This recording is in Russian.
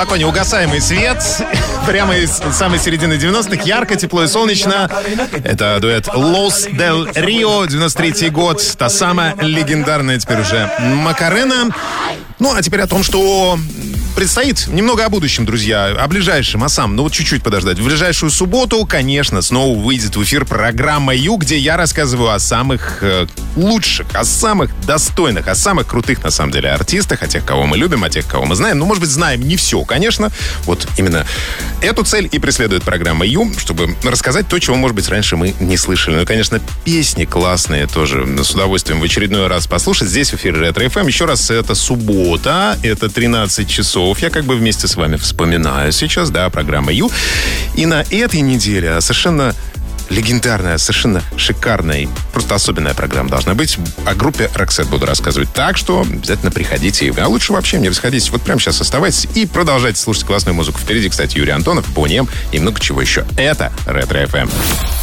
такой неугасаемый свет. Прямо из самой середины 90-х. Ярко, тепло и солнечно. Это дуэт Los del Rio, 93-й год. Та самая легендарная теперь уже Макарена. Ну, а теперь о том, что предстоит. Немного о будущем, друзья. О ближайшем, а сам, ну вот чуть-чуть подождать. В ближайшую субботу, конечно, снова выйдет в эфир программа «Ю», где я рассказываю о самых лучших, о самых достойных, о самых крутых, на самом деле, артистах, о тех, кого мы любим, о тех, кого мы знаем. Ну, может быть, знаем не все, конечно. Вот именно эту цель и преследует программа «Ю», чтобы рассказать то, чего, может быть, раньше мы не слышали. Ну, конечно, песни классные тоже с удовольствием в очередной раз послушать. Здесь в эфире Ретро ФМ. Еще раз, это суббота, это 13 часов. Я как бы вместе с вами вспоминаю сейчас, да, программа «Ю». И на этой неделе совершенно легендарная, совершенно шикарная, просто особенная программа должна быть. О группе Roxette буду рассказывать. Так что обязательно приходите. А лучше вообще не расходитесь. Вот прямо сейчас оставайтесь и продолжайте слушать классную музыку. Впереди, кстати, Юрий Антонов, Бонни М и много чего еще. Это Ретро ФМ.